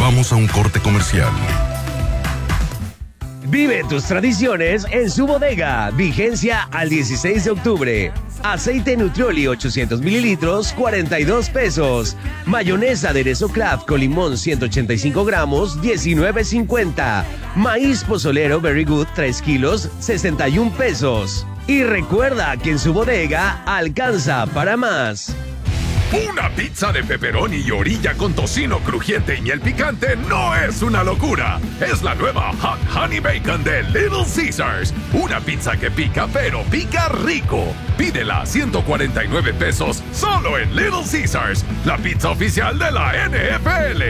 Vamos a un corte comercial. Vive tus tradiciones en su bodega. Vigencia al 16 de octubre. Aceite Nutrioli 800 mililitros, 42 pesos. Mayonesa aderezo Kraft con limón 185 gramos, 19.50. Maíz pozolero Very Good 3 kilos, 61 pesos. Y recuerda que en su bodega alcanza para más. Una pizza de pepperoni y orilla con tocino crujiente y miel picante no es una locura. Es la nueva Hot Honey Bacon de Little Caesars. Una pizza que pica, pero pica rico. Pídela a 149 pesos solo en Little Caesars, la pizza oficial de la NFL.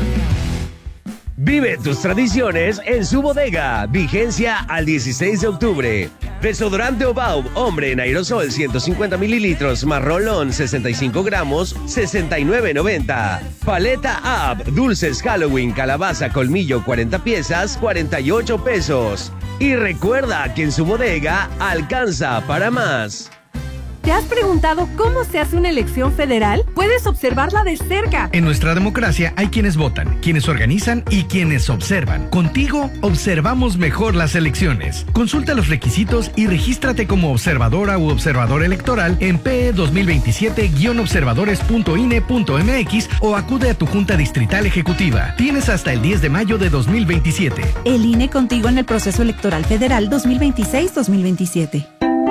Vive tus tradiciones en su bodega. Vigencia al 16 de octubre. Desodorante Obaum, hombre en aerosol 150 mililitros, más rolón 65 gramos, 69.90. Paleta Up, dulces Halloween, calabaza, colmillo 40 piezas, 48 pesos. Y recuerda que en su bodega alcanza para más. ¿Te has preguntado cómo se hace una elección federal? Puedes observarla de cerca. En nuestra democracia hay quienes votan, quienes organizan y quienes observan. Contigo observamos mejor las elecciones. Consulta los requisitos y regístrate como observadora u observador electoral en PE 2027-observadores.ine.mx o acude a tu Junta Distrital Ejecutiva. Tienes hasta el 10 de mayo de 2027. El INE contigo en el proceso electoral federal 2026-2027.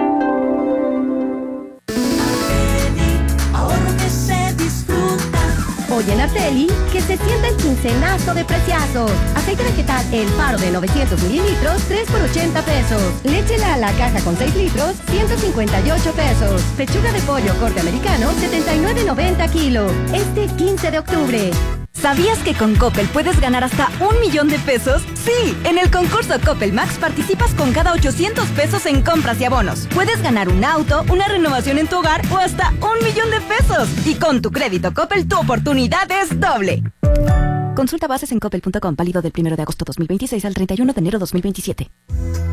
Oye, en Arteli, que se sienta el quincenazo de preciazos. Aceite vegetal El Faro de 900 mililitros, 3 por 80 pesos. Leche a la caja con 6 litros, 158 pesos. Pechuga de pollo corte americano, 79.90 kilo. Este 15 de octubre. ¿Sabías que con Coppel puedes ganar hasta 1 millón de pesos? Sí, en el concurso Coppel Max participas con cada 800 pesos en compras y abonos. Puedes ganar un auto, una renovación en tu hogar o hasta 1 millón de pesos. Y con tu crédito Coppel, tu oportunidad es doble. Consulta bases en coppel.com, válido del 1 de agosto 2026 al 31 de enero 2027.